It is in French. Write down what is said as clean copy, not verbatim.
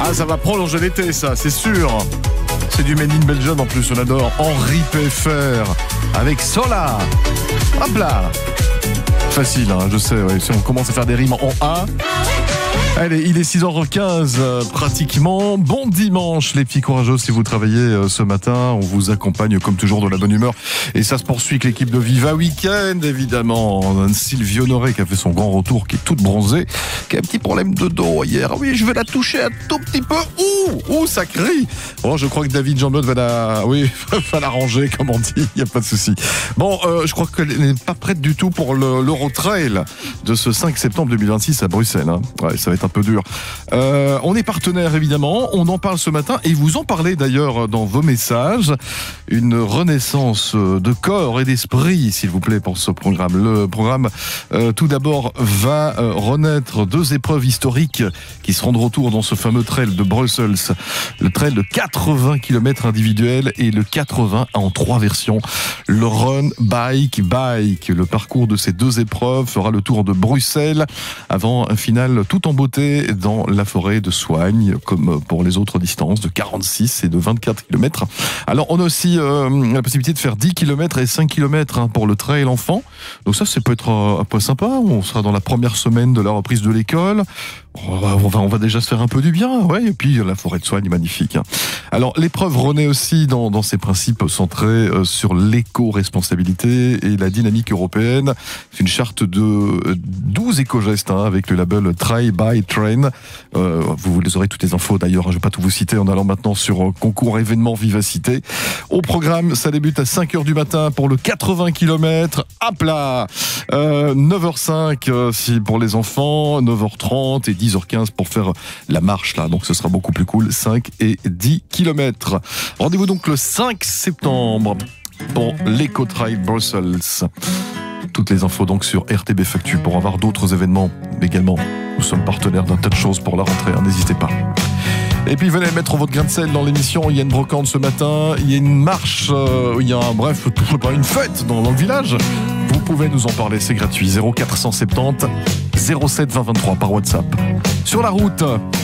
Ah, ça va prolonger l'été, ça, c'est sûr. C'est du Made in Belgium en plus, on adore. Henri Pfeffer avec Sola. Hop là. Facile, hein, je sais, ouais. Si on commence à faire des rimes en A. Allez, il est 6h15 pratiquement. Bon dimanche les petits courageux si vous travaillez ce matin. On vous accompagne comme toujours de la bonne humeur. Et ça se poursuit avec l'équipe de Viva Weekend, évidemment. Sylvie Honoré qui a fait son grand retour, qui est toute bronzée, qui a un petit problème de dos hier. Oui, je vais la toucher un tout petit peu. Ouh, ça crie. Bon, je crois que David Jean-Claude va l'arranger, comme on dit. Il n'y a pas de souci. Bon, je crois qu'elle n'est pas prête du tout pour l'Eurotrail de ce 5 septembre 2026 à Bruxelles. Hein. Ouais, ça va être un peu dur. On est partenaire évidemment, on en parle ce matin et vous en parlez d'ailleurs dans vos messages. Une renaissance de corps et d'esprit s'il vous plaît pour ce programme. Le programme tout d'abord va renaître 2 épreuves historiques qui seront de retour dans ce fameux trail de Bruxelles. Le trail de 80 km individuel et le 80 en 3 versions. Le run bike. Le parcours de ces 2 épreuves fera le tour de Bruxelles avant un final tout en beauté dans la forêt de Soignes, comme pour les autres distances de 46 et de 24 km. Alors, on a aussi la possibilité de faire 10 km et 5 km pour le trail enfant. Donc ça peut être un peu sympa. On sera dans la première semaine de la reprise de l'école. On va déjà se faire un peu du bien, ouais. Et puis la forêt de Soignes est magnifique. Alors l'épreuve renaît aussi dans ses principes centrés sur l'éco-responsabilité et la dynamique européenne. C'est une charte de 12 éco-gestes avec le label Try by Train. Vous les aurez toutes les infos d'ailleurs. Je ne vais pas tout vous citer en allant maintenant sur concours événements Vivacité. Au programme, ça débute à 5h du matin pour le 80 km. Hop là, 9h05 si pour les enfants, 9h30 et 10h15 pour faire la marche là, donc ce sera beaucoup plus cool, 5 et 10 km. Rendez-vous donc le 5 septembre pour l'Eco-Trail Brussels. Toutes les infos donc sur RTB Factu pour avoir d'autres événements également. Nous sommes partenaires d'un tas de choses pour la rentrée, n'hésitez pas. Et puis venez mettre votre grain de sel dans l'émission. Il y a une brocante ce matin, il y a une marche, il y a une fête dans le village. Vous pouvez nous en parler, c'est gratuit. 0470 07 20 23 par WhatsApp. Sur la route,